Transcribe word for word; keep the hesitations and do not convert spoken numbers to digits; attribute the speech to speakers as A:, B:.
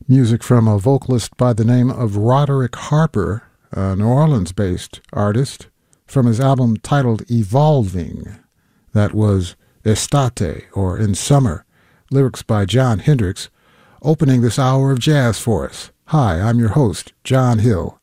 A: Music from a vocalist by the name of Roderick Harper, a New Orleans-based artist, from his album titled Evolving. That was Estate, or In Summer, lyrics by John Hendricks, opening this hour of jazz for us. Hi, I'm your host, John Hill.